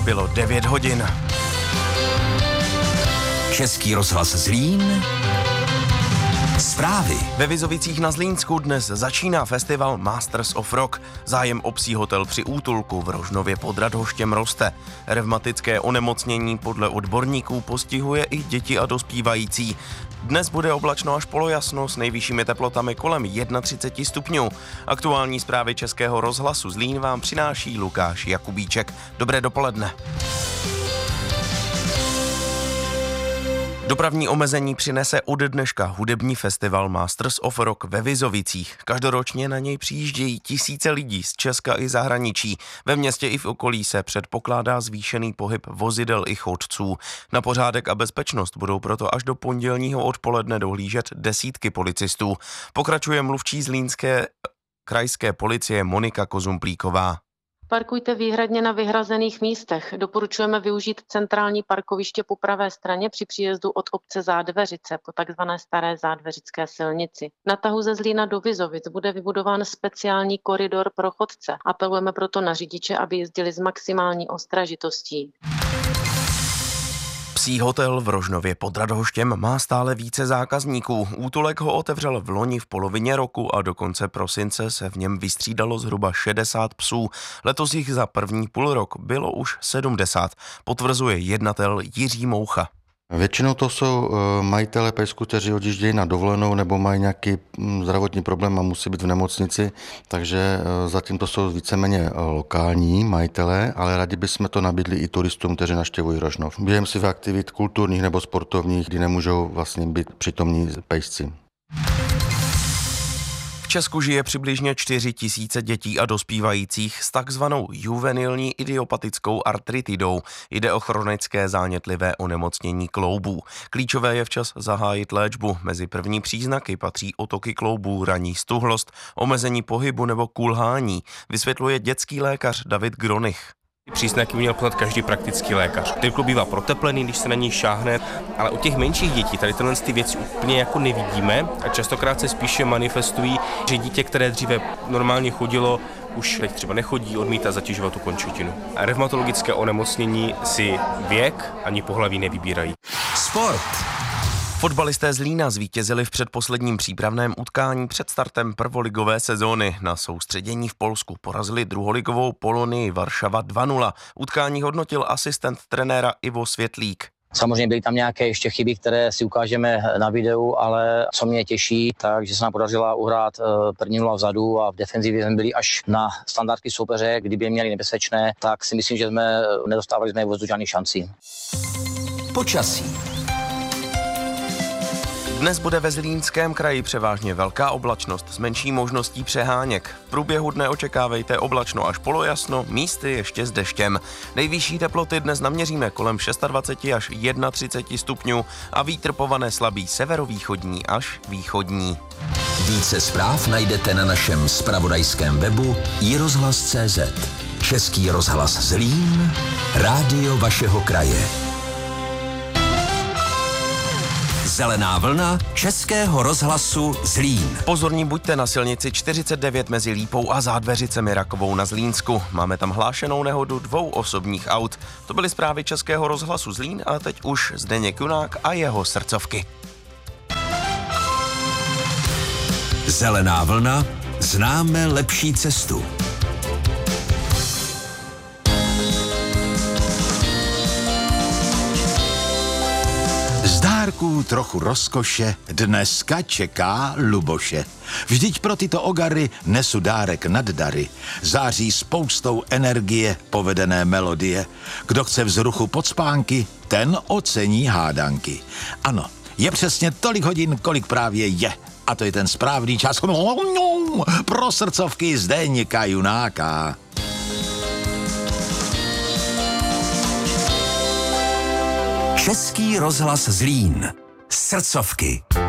Bylo 9 hodin. Český rozhlas Zlín. Zprávy. Ve Vizovicích na Zlínsku dnes začíná festival Masters of Rock. Zájem o psí hotel při útulku v Rožnově pod Radhoštěm roste. Revmatické onemocnění podle odborníků postihuje i děti a dospívající. Dnes bude oblačno až polojasno s nejvyššími teplotami kolem 31 stupňů. Aktuální zprávy Českého rozhlasu Zlín vám přináší Lukáš Jakubíček. Dobré dopoledne. Dopravní omezení přinese od dneška hudební festival Masters of Rock ve Vizovicích. Každoročně na něj přijíždějí tisíce lidí z Česka i zahraničí. Ve městě i v okolí se předpokládá zvýšený pohyb vozidel i chodců. Na pořádek a bezpečnost budou proto až do pondělního odpoledne dohlížet desítky policistů. Pokračuje mluvčí zlínské krajské policie Monika Kozumplíková. Parkujte výhradně na vyhrazených místech. Doporučujeme využít centrální parkoviště po pravé straně při příjezdu od obce Zádveřice po takzvané staré zádveřické silnici. Na tahu ze Zlína do Vizovic bude vybudován speciální koridor pro chodce. Apelujeme proto na řidiče, aby jezdili s maximální ostražitostí. Psí hotel v Rožnově pod Radhoštěm má stále více zákazníků. Útulek ho otevřel v loni v polovině roku a do konce prosince se v něm vystřídalo zhruba 60 psů. Letos jich za první půlrok bylo už 70, potvrzuje jednatel Jiří Moucha. Většinou to jsou majitelé pejsků, kteří odjíždějí na dovolenou nebo mají nějaký zdravotní problém a musí být v nemocnici, takže zatím to jsou víceméně lokální majitelé, ale rádi bychom to nabídli i turistům, kteří navštěvují Rožnov. Během svých aktivit kulturních nebo sportovních, kdy nemůžou vlastně být přítomní pejsci. V Česku žije přibližně 4 000 dětí a dospívajících s takzvanou juvenilní idiopatickou artritidou. Jde o chronické zánětlivé onemocnění kloubů. Klíčové je včas zahájit léčbu. Mezi první příznaky patří otoky kloubů, ranní stuhlost, omezení pohybu nebo kulhání, vysvětluje dětský lékař David Gronich. Příznaky měl poznat každý praktický lékař. Ten klub bývá proteplený, když se na něj šáhne, ale u těch menších dětí tady tyhle věci úplně jako nevidíme a častokrát se spíše manifestují, že dítě, které dříve normálně chodilo, už teď třeba nechodí, odmítá zatěžovat tu končetinu. A revmatologické onemocnění si věk ani pohlaví nevybírají. Sport. Fotbalisté Zlína zvítězili v předposledním přípravném utkání před startem prvoligové sezóny. Na soustředění v Polsku porazili druholigovou Polonii Varšava 2-0. Utkání hodnotil asistent trenéra Ivo Světlík. Samozřejmě byly tam nějaké ještě chyby, které si ukážeme na videu, ale co mě těší, takže se nám podařila uhrát první 0 vzadu a v defenzivě jsme byli až na standardky soupeře, kdyby je měli nebezpečné, tak si myslím, že jsme nedostávali vůbec žádný šanci. Počasí. Dnes bude ve Zlínském kraji převážně velká oblačnost s menší možností přeháněk. V průběhu dne očekávejte oblačno až polojasno, místy ještě s deštěm. Nejvyšší teploty dnes naměříme kolem 26 až 31 stupňů a vítr povane slabý severovýchodní až východní. Více zpráv najdete na našem zpravodajském webu iRozhlas.cz. Český rozhlas Zlín, rádio vašeho kraje. Zelená vlna Českého rozhlasu Zlín. Pozorní buďte na silnici 49 mezi Lípou a Zádveřicemi Rakovou na Zlínsku. Máme tam hlášenou nehodu 2 osobních aut. To byly zprávy Českého rozhlasu Zlín a teď už Zdeněk Junák a jeho srdcovky. Zelená vlna, známe lepší cestu. Z dárků trochu rozkoše dneska čeká Luboše. Vždyť pro tyto ogary nesu dárek nad dary. Září spoustou energie povedené melodie. Kdo chce vzruchu pod spánky, ten ocení hádanky. Ano, je přesně tolik hodin, kolik právě je. A to je ten správný čas pro srdcovky Zdeňka Junáka. Český rozhlas Zlín. Srdcovky.